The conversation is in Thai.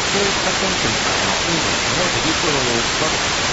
そういったコンテンツが今、多いのかなというところだと思います。